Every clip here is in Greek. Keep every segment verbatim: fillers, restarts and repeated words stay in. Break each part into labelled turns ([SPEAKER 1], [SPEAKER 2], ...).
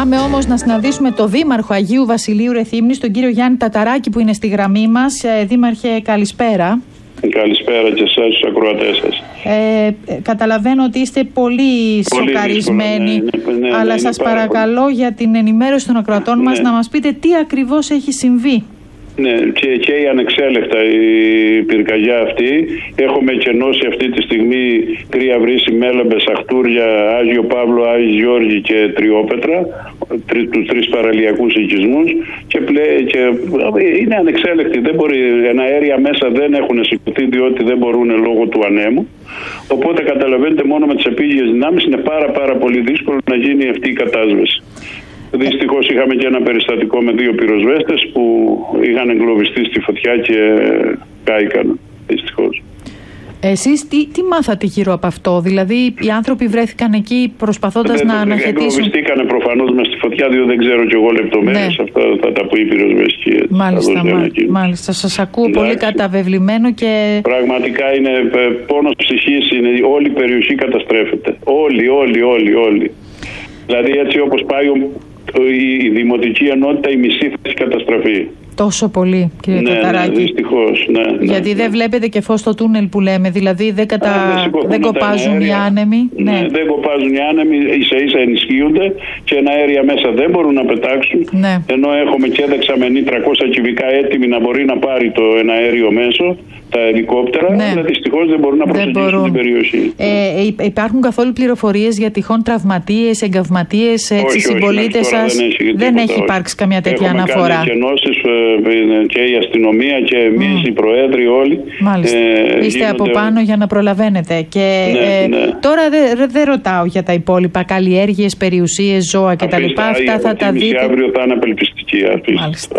[SPEAKER 1] Πάμε όμως να συναντήσουμε το Δήμαρχο Αγίου Βασιλείου Ρεθύμνης, τον κύριο Γιάννη Ταταράκη, που είναι στη γραμμή μας. Δήμαρχε, καλησπέρα.
[SPEAKER 2] Καλησπέρα και εσάς τους ακροατές σας.
[SPEAKER 1] Ε, καταλαβαίνω ότι είστε πολύ, πολύ σοκαρισμένοι,
[SPEAKER 2] δύσκολο, ναι, ναι,
[SPEAKER 1] αλλά
[SPEAKER 2] ναι,
[SPEAKER 1] σας
[SPEAKER 2] πάρα
[SPEAKER 1] παρακαλώ
[SPEAKER 2] πολύ.
[SPEAKER 1] για την ενημέρωση των ακροατών ναι. μας να μας πείτε τι ακριβώς έχει συμβεί.
[SPEAKER 2] Ναι, και, και η ανεξέλεκτα η πυρκαγιά αυτή. Έχουμε κενώσει αυτή τη στιγμή Κρύα Βρύση, Μέλαμπες, Αχτούρια, Άγιο Παύλο, Άγιος Γιώργη και Τριόπετρα, τρι, τους τρεις παραλιακούς οικισμούς, και, πλέ, και είναι ανεξέλεκτη. Δεν μπορεί, εναέρια μέσα δεν έχουν σηκωθεί διότι δεν μπορούν λόγω του ανέμου. Οπότε καταλαβαίνετε, μόνο με τις επίγειες δυνάμεις είναι πάρα πάρα πολύ δύσκολο να γίνει αυτή η κατάσβεση. Δυστυχώς είχαμε και ένα περιστατικό με δύο πυροσβέστες που είχαν εγκλωβιστεί στη φωτιά και κάηκαν, δυστυχώς.
[SPEAKER 1] Εσείς τι, τι μάθατε γύρω από αυτό, δηλαδή οι άνθρωποι βρέθηκαν εκεί προσπαθώντας δεν, να αναχαιτήσουν?
[SPEAKER 2] Εγκλωβιστήκανε προφανώς μες στη φωτιά, διότι δεν ξέρω κι εγώ λεπτομέρειες, ναι. Αυτά θα τα πει η πυροσβεστική.
[SPEAKER 1] Μάλιστα, μα, μάλιστα. Σας ακούω εντάξει. Πολύ καταβεβλημένο και... Πραγματικά
[SPEAKER 2] είναι πόνος ψυχής, είναι, όλη η περιοχή καταστρέφεται. Όλη, όλη, όλη, όλη. Δηλαδή έτσι όπως πάει η δημοτική ενότητα, η μισή θα έχει καταστραφεί.
[SPEAKER 1] Τόσο πολύ, κύριε
[SPEAKER 2] ναι,
[SPEAKER 1] Ταταράκη.
[SPEAKER 2] Ναι, δυστυχώς, ναι, ναι.
[SPEAKER 1] Γιατί ναι. δεν βλέπετε και φως στο τούνελ που λέμε, δηλαδή δεν, κατα... Α, δεν, δεν κοπάζουν οι άνεμοι.
[SPEAKER 2] Ναι, ναι, δεν κοπάζουν οι άνεμοι, ίσα ίσα ενισχύονται και ένα αέρια μέσα δεν μπορούν να πετάξουν. Ναι. Ενώ έχουμε και δεξαμενή τριακόσια κυβικά έτοιμη να μπορεί να πάρει το εναέριο μέσο, τα ελικόπτερα, ναι. αλλά δυστυχώς δεν μπορούν να προσεγγίσουν την περιοχή.
[SPEAKER 1] Ε, υπάρχουν καθόλου πληροφορίες για τυχόν τραυματίες, εγκαυματίες, συμπολίτες σας?
[SPEAKER 2] Δεν έχει,
[SPEAKER 1] δεν έχει υπάρξει καμία τέτοια
[SPEAKER 2] έχουμε
[SPEAKER 1] αναφορά.
[SPEAKER 2] Έχουμε κάνει κενώσεις και η αστυνομία και εμείς mm. οι προέδροι όλοι.
[SPEAKER 1] Μάλιστα. Ε, Είστε γίνονται... από πάνω για να προλαβαίνετε. Και
[SPEAKER 2] ναι,
[SPEAKER 1] ε,
[SPEAKER 2] ναι.
[SPEAKER 1] τώρα δεν δε ρωτάω για τα υπόλοιπα, καλλιέργειες, περιουσίες, ζώα κτλ. Αυτά θα τα δείτε.
[SPEAKER 2] Αύριο θα είναι απελπιστική αυτή.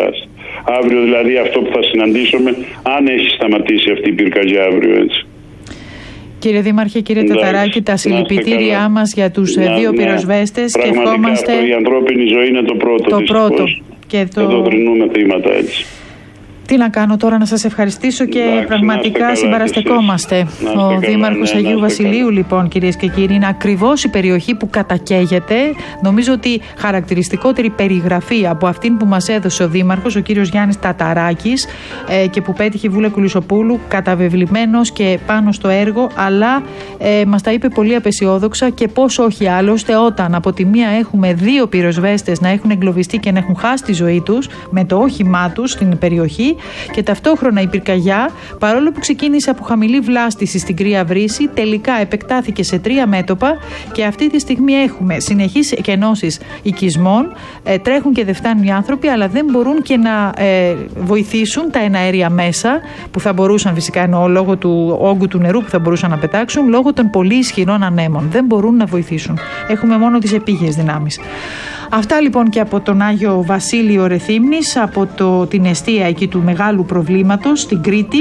[SPEAKER 2] Αύριο δηλαδή αυτό που θα συναντήσουμε, αν έχει σταματήσει αυτή η πυρκαγιά αύριο, έτσι.
[SPEAKER 1] Κύριε Δήμαρχε, κύριε Εντάξει, Ταταράκη, τα συλληπιτήριά μας για τους να, δύο ναι, πυροσβέστες και ευχόμαστε...
[SPEAKER 2] Αυτό, η ανθρώπινη ζωή είναι το πρώτο.
[SPEAKER 1] Το πρώτο. Και το...
[SPEAKER 2] Εδώ κρινούμε θύματα, έτσι.
[SPEAKER 1] Τι να κάνω τώρα, να σας ευχαριστήσω και Εντάξει, πραγματικά συμπαραστεκόμαστε. Ο Δήμαρχος ναι, Αγίου Βασιλείου, λοιπόν, κυρίες και κύριοι, είναι ακριβώς η περιοχή που κατακαίγεται. Νομίζω ότι χαρακτηριστικότερη περιγραφή από αυτήν που μας έδωσε ο Δήμαρχος, ο κύριος Γιάννης Ταταράκης, ε, και που πέτυχε η Βούλα Κουλισοπούλου, καταβεβλημένος και πάνω στο έργο, αλλά ε, μας τα είπε πολύ απεσιόδοξα, και πώς όχι άλλωστε, όταν από τη μία έχουμε δύο πυροσβέστες να έχουν εγκλωβιστεί και να έχουν χάσει τη ζωή τους με το όχημά τους στην περιοχή. Και ταυτόχρονα η πυρκαγιά, παρόλο που ξεκίνησε από χαμηλή βλάστηση στην Κρύα Βρύση, τελικά επεκτάθηκε σε τρία μέτωπα και αυτή τη στιγμή έχουμε συνεχείς κενώσεις οικισμών, ε, τρέχουν και δεν φτάνουν οι άνθρωποι, αλλά δεν μπορούν και να ε, βοηθήσουν τα εναέρια μέσα, που θα μπορούσαν φυσικά, εννοώ λόγω του όγκου του νερού που θα μπορούσαν να πετάξουν, λόγω των πολύ ισχυρών ανέμων. Δεν μπορούν να βοηθήσουν. Έχουμε μόνο τις επίγειες δυνάμεις. Αυτά λοιπόν και από τον Άγιο Βασίλειο Ρεθύμνης, από το, την εστία εκεί του μεγάλου προβλήματος στην Κρήτη,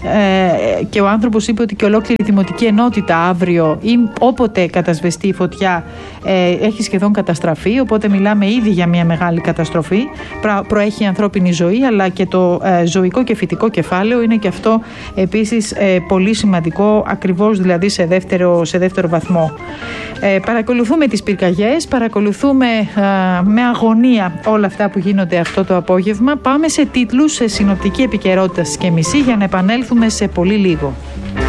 [SPEAKER 1] ε, και ο άνθρωπος είπε ότι και ολόκληρη η δημοτική ενότητα αύριο ή όποτε κατασβεστεί η φωτιά ε, έχει σχεδόν καταστραφεί, οπότε μιλάμε ήδη για μια μεγάλη καταστροφή. Πρα, προέχει η ανθρώπινη ζωή, αλλά και το ε, ζωικό και φυτικό κεφάλαιο είναι και αυτό επίσης ε, πολύ σημαντικό, ακριβώς δηλαδή σε δεύτερο, σε δεύτερο βαθμό. Ε, παρακολουθούμε τις πυρκαγιές, παρακολουθούμε ε, με αγωνία όλα αυτά που γίνονται αυτό το απόγευμα. Πάμε σε τίτλους, σε συνοπτική επικαιρότητα και μισή, για να επανέλθουμε σε πολύ λίγο.